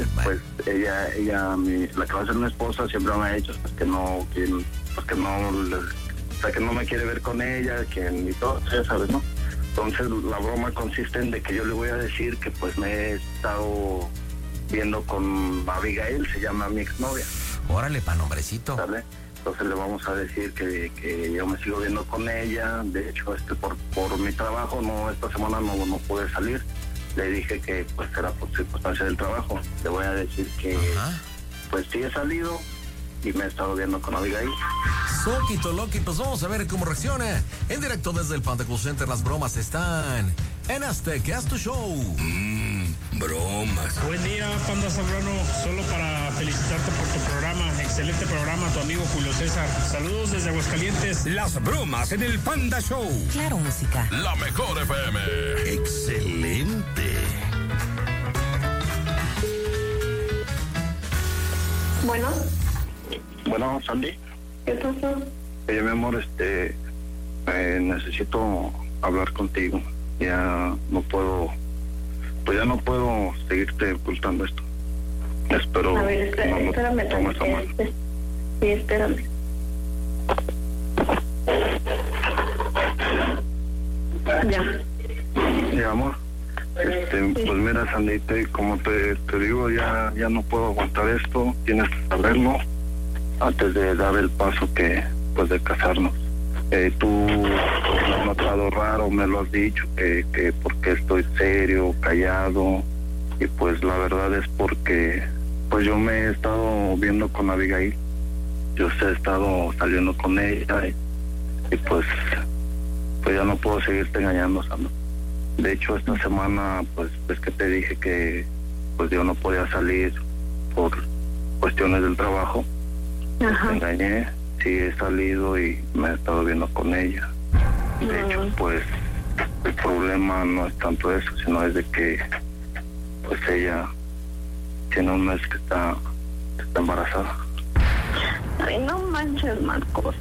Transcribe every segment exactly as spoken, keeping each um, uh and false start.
pues ella, ella, mi, la que va a ser mi esposa siempre me ha dicho pues, que no, que, pues, que no, o sea, que no me quiere ver con ella, que ni todo, ya sabes, ¿no? Entonces la broma consiste en de que yo le voy a decir que pues me he estado viendo con Abigail, se llama mi exnovia. Órale, pa' nombrecito. ¿Sale? Entonces le vamos a decir que, que yo me sigo viendo con ella. De hecho, este por por mi trabajo, no esta semana no, no pude salir. Le dije que pues era por circunstancia del trabajo. Le voy a decir que Ajá. pues sí he salido y me he estado viendo con Abigail. Soquito, loquitos, vamos a ver cómo reacciona. En directo desde el Panda Cool Center, las bromas están en Azteca, tu show. Mmm, bromas. Buen día, Panda Zambrano. Solo para felicitarte por tu programa. Excelente programa, tu amigo Julio César. Saludos desde Aguascalientes. Las bromas en el Panda Show. Claro, música. La mejor F M. Excelente. Bueno. Bueno, Sandy. ¿Qué pasó? Oye, mi amor, este, eh, necesito hablar contigo. Ya no puedo, pues ya no puedo seguirte ocultando esto. Espero. A ver, espera, no, espérame, no tomes a mal. Sí, espérame. Ya. Mi amor, este, sí. pues mira, Sandy, te, como te, te digo, ya, ya no puedo aguantar esto. Tienes que saberlo antes de dar el paso que, pues, de casarnos. Eh, tú me has notado raro, me lo has dicho, que, que porque estoy serio, callado, y pues la verdad es porque pues yo me he estado viendo con Abigail, yo he estado saliendo con ella, y, y pues pues ya no puedo seguirte engañando, Sandra. De hecho, esta semana, pues es que te dije que pues yo no podía salir por cuestiones del trabajo. Ajá. Me engañé. Sí, he salido y me he estado viendo con ella. De no. hecho, pues el problema no es tanto eso, sino es de que pues ella tiene un mes que está, que está embarazada. Ay, no manches, Marcos.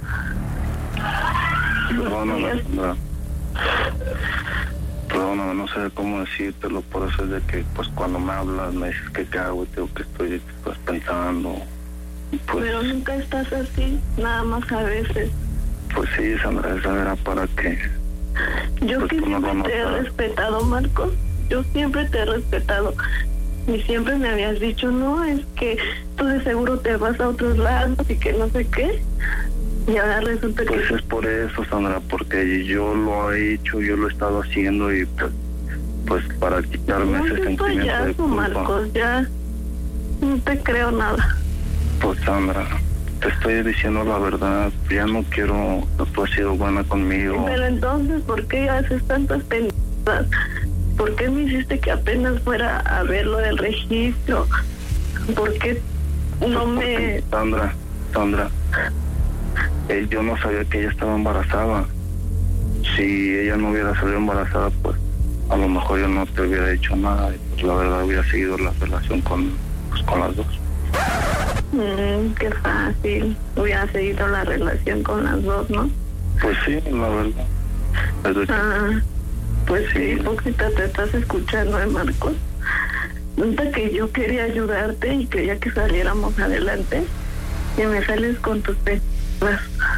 Perdóname, Sandra. Perdóname, no sé cómo decírtelo, por eso es de que pues cuando me hablas me dices que qué hago y te digo que estoy pues, pensando. Pues, pero nunca estás así, nada más a veces. Pues sí, Sandra, esa era para que... Yo pues, que siempre te he respetado, Marcos. Yo siempre te he respetado. Y siempre me habías dicho, no, es que tú de seguro te vas a otros lados y que no sé qué. Y ahora resulta pues que... Pues es por eso, Sandra, porque yo lo he hecho, yo lo he estado haciendo y pues, pues para quitarme no, ese sentimiento payaso, de culpa. Marcos, ya no te creo nada. Pues Sandra, te estoy diciendo la verdad, ya no quiero, tú has sido buena conmigo. Pero entonces, ¿por qué haces tantas pendejadas? ¿Por qué me hiciste que apenas fuera a ver lo del registro? ¿Por qué no pues me...? Sandra, Sandra, eh, yo no sabía que ella estaba embarazada. Si ella no hubiera salido embarazada, pues a lo mejor yo no te hubiera hecho nada. Pues, la verdad hubiera seguido la relación con, pues, con las dos. Mm, qué fácil. Hubiera seguido la relación con las dos, ¿no? Pues sí, la verdad. Es ah, pues sí, hipócrita te estás escuchando, ¿eh, Marcos? Nota que yo quería ayudarte y quería que saliéramos adelante y me sales con tus penas.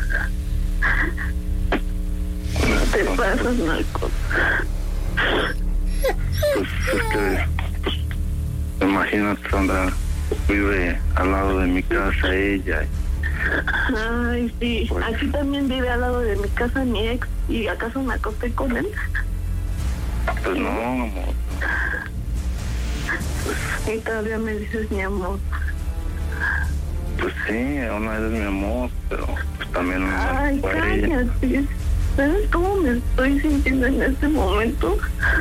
Te pasas, Marcos. Pues es que, pues, imagínate, Sandra, vive al lado de mi casa ella. Ay, sí. Pues, aquí también vive al lado de mi casa mi ex. ¿Y acaso me acosté con él? Pues no, amor. Pues, y todavía me dices mi amor. Pues sí, aún eres mi amor, pero pues también... Ay, cállate. ¿Sabes cómo me estoy sintiendo en este momento?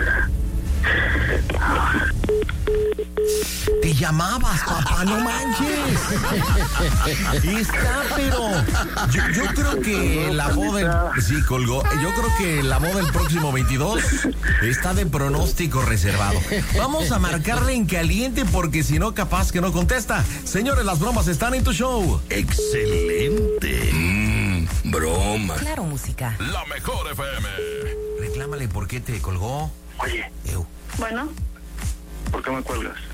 Te llamabas, papá, no manches. Está, pero yo, yo creo que la boda del... Sí, colgó. Yo creo que la boda del próximo veintidós está de pronóstico reservado. Vamos a marcarle en caliente porque si no, capaz que no contesta. Señores, las bromas están en tu show. Excelente. Mmm, broma. Claro, música. La mejor F M. Reclámale por qué te colgó. Oye. Eu. Bueno. ¿Por qué me cuelgas?